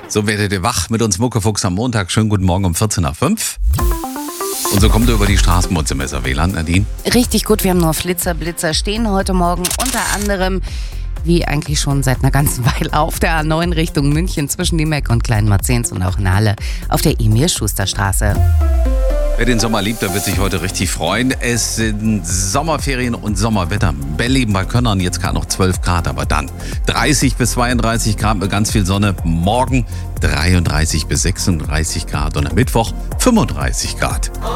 So werdet ihr wach mit uns Muckefuchs am Montag. Schönen guten Morgen um 14 nach 5. Und so kommt ihr über die Straßen mit dem SRW-Land, Nadine. Richtig gut, wir haben nur Blitzer stehen heute Morgen. Unter anderem, wie eigentlich schon seit einer ganzen Weile, auf der A9 Richtung München zwischen Niemek und Kleinmarzens und auch in Halle auf der Emil-Schuster-Straße. Wer den Sommer liebt, der wird sich heute richtig freuen. Es sind Sommerferien und Sommerwetter. Berlin bei Könnern, jetzt gerade noch 12 Grad, aber dann 30 bis 32 Grad mit ganz viel Sonne. Morgen 33 bis 36 Grad und am Mittwoch 35 Grad.